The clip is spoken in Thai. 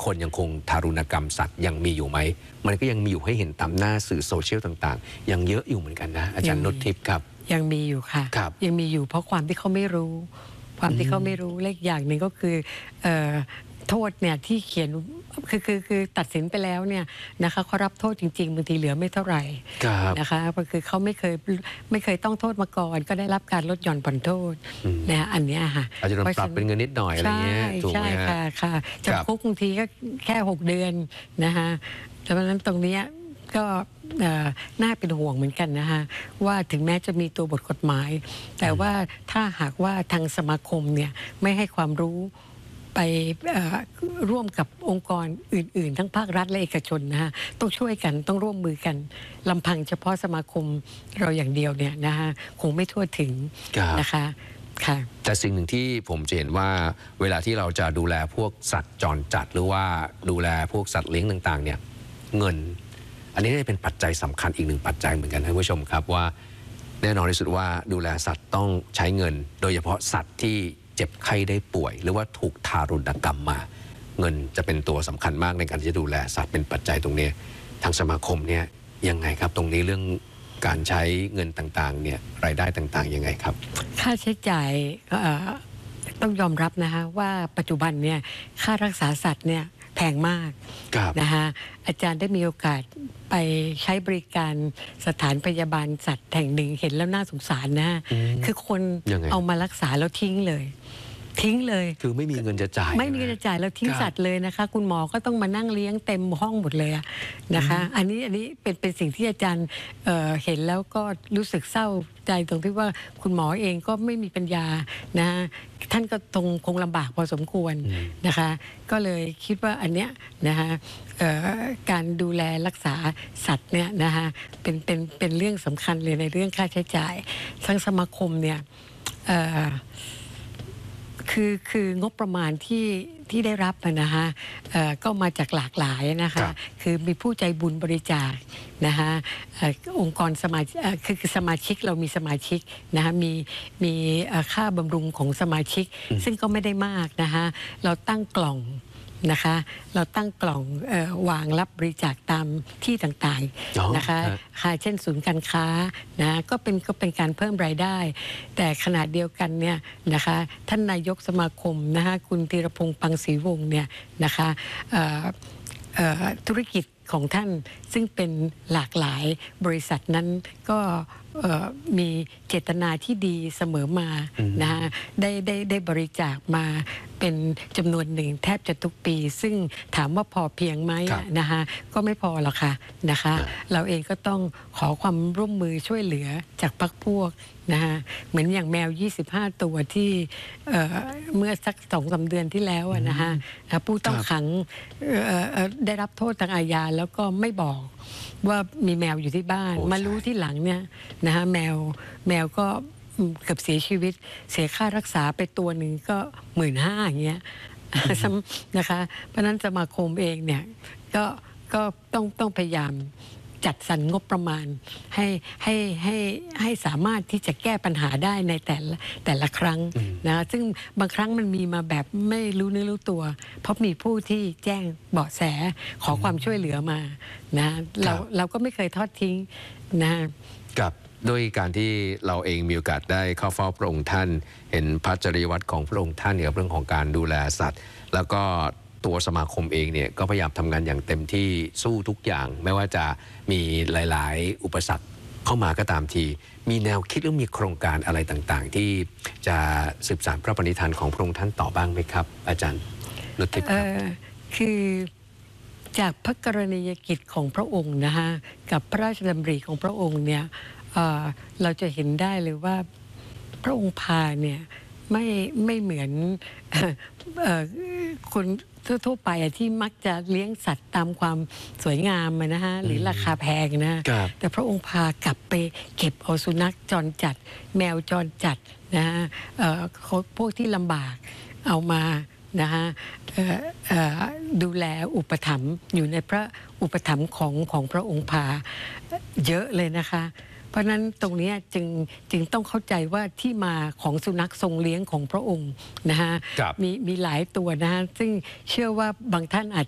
คนยังคงทารุณกรรมสัตว์ยังมีอยู่ไหมมันก็ยังมีอยู่ให้เห็นตามหน้าสื่อโซเชียลต่างๆยังเยอะอยู่เหมือนกันนะอาจารย์นุชทิพย์ครับยังมีอยู่ค่ะยังมีอยู่เพราะความที่เขาไม่รู้เลขอย่างหนึ่งก็คือโทษเนี่ยที่เขียนคือตัดสินไปแล้วเนี่ยนะคะเขารับโทษจริงๆบางทีเหลือไม่เท่าไหร่นะคะก็คือเขาไม่เคยต้องโทษมาก่อนก็ได้รับการลดหย่อนผ่อนโทษนะอันนี้ค่ะอาจจะโดนปรับเป็นเงินนิดหน่อยอะไรเงี้ยถูกไหมค่ะจำคุกบางทีก็แค่6 เดือนนะคะเพราะฉะนั้นตรงนี้ก็น่าเป็นห่วงเหมือนกันนะคะว่าถึงแม้จะมีตัวบทกฎหมายแต่ว่าถ้าหากว่าทางสมาคมเนี่ยไม่ให้ความรู้ไปร่วมกับองค์กรอื่นๆทั้งภาครัฐและเอกชนนะฮะต้องช่วยกันต้องร่วมมือกันลำพังเฉพาะสมาคมเราอย่างเดียวเนี่ยนะฮะคงไม่ทั่วถึงนะคะแต่สิ่งหนึ่งที่ผมจะเห็นว่าเวลาที่เราจะดูแลพวกสัตว์จรจัดหรือว่าดูแลพวกสัตว์เลี้ยงต่างๆเนี่ยเงินอันนี้เป็นปัจจัยสำคัญอีกหนึ่งปัจจัยเหมือนกันท่านผู้ชมครับว่าแน่นอนที่สุดว่าดูแลสัตว์ต้องใช้เงินโดยเฉพาะสัตว์ที่เจ็บไข้ได้ป่วยหรือว่าถูกทารุณกรรมมาเงินจะเป็นตัวสำคัญมากในการที่จะดูแลสัตว์เป็นปัจจัยตรงนี้ทางสมาคมเนี่ยยังไงครับตรงนี้เรื่องการใช้เงินต่างๆเนี่ยรายได้ต่างๆยังไงครับค่าใช้จ่ายต้องยอมรับนะคะว่าปัจจุบันเนี่ยค่ารักษาสัตว์เนี่ยแพงมากนะคะอาจารย์ได้มีโอกาสไปใช้บริการสถานพยาบาลสัตว์แห่งหนึ่งเห็นแล้วน่าสงสารนะคือคนเอามารักษาแล้วทิ้งเลยคือไม่มีเงินจะจ่ายไม่มีเงินจะจ่ายแล้วทิ้งสัตว์เลยนะคะคุณหมอก็ต้องมานั่งเลี้ยงเต็มห้องหมดเลยนะคะอันนี้เป็นสิ่งที่อาจารย์เห็นแล้วก็รู้สึกเศร้าใจตรงที่ว่าคุณหมอเองก็ไม่มีปัญญานะท่านก็คงลำบากพอสมควรนะคะก็เลยคิดว่าอันเนี้ยนะคะการดูแลรักษาสัตว์เนี่ยนะคะเป็นเรื่องสำคัญเลยในเรื่องค่าใช้จ่ายทั้งสมาคมเนี่ยคืองบประมาณที่ได้รับนะคะก็มาจากหลากหลายนะคะคือมีผู้ใจบุญบริจาคนะคะองค์กรสมาชิกคือสมาชิกเรามีสมาชิกนะคะมีค่าบำรุงของสมาชิกซึ่งก็ไม่ได้มากนะคะเราตั้งกล่องนะคะเราตั้งกล่องวางรับบริจาคตามที่ต่างๆนะคะเช่นศูนย์การค้านะก็เป็นการเพิ่มรายได้แต่ขณะเดียวกันเนี่ยนะคะท่านนายกสมาคมนะคะคุณธีรพงษ์ปังศรีวงศ์เนี่ยนะคะธุรกิจของท่านซึ่งเป็นหลากหลายบริษัทนั้นก็มีเจตนาที่ดีเสมอมานะได้บริจาคมาเป็นจำนวนหนึ่งแทบจะทุกปีซึ่งถามว่าพอเพียงไหมนะคะก็ไม่พอหรอกค่ะนะคะเราเองก็ต้องขอความร่วมมือช่วยเหลือจากพรรคพวกนะคะเหมือนอย่างแมว25 ตัวที่เมื่อสัก2-3 เดือนที่แล้วนะคะผู้ต้องขังได้รับโทษทางอาญาแล้วก็ไม่บอกว่ามีแมวอยู่ที่บ้านมารู้ที่หลังเนี่ยนะคะแมวก็เกือบเสียชีวิตเสียค่ารักษาไปตัวหนึ่งก็15,000อย่างเงี้ยนะคะเพราะนั้นสมาคมเองเนี่ยก็ต้องพยายามจัดสรรงบประมาณให้สามารถที่จะแก้ปัญหาได้ในแต่ละครั้งนะซึ่งบางครั้งมันมีมาแบบไม่รู้เนื้อรู้ตัวเพราะมีผู้ที่แจ้งเบาะแสขอความช่วยเหลือมานะเราก็ไม่เคยทอดทิ้งนะกับด้วยการที่เราเองมีโอกาสได้เข้าเฝ้าพระองค์ท่านเห็นพระจริยวัตรของพระองค์ท่านเกี่ยวกับเรื่องของการดูแลสัตว์แล้วก็ตัวสมาคมเองเนี่ยก็พยายามทำงานอย่างเต็มที่สู้ทุกอย่างไม่ว่าจะมีหลายๆอุปสรรคเข้ามาก็ตามทีมีแนวคิดหรือมีโครงการอะไรต่างๆที่จะสืบสานพระปณิธานของพระองค์ท่านต่อบ้างไหมครับอาจารย์นุชทิพย์ครับคือจากพระกรณียกิจของพระองค์นะคะกับพระราชดำริของพระองค์เนี่ยเราจะเห็นได้เลยว่าพระองค์พาเนี่ยไม่เหมือนคนทั่วไปที่มักจะเลี้ยงสัตว์ตามความสวยงามนะฮะหรือราคาแพงนะแต่พระองค์พากลับไปเก็บเอาสุนัขจรจัดแมวจรจัดนะฮะพวกที่ลำบากเอามานะฮะดูแลอุปถัมภ์อยู่ในพระอุปถัมภ์ของพระองค์พาเยอะเลยนะคะเพราะนั้นตรงนี้จึงต้องเข้าใจว่าที่มาของสุนัขทรงเลี้ยงของพระองค์นะฮะมีหลายตัวนะฮะซึ่งเชื่อว่าบางท่านอาจ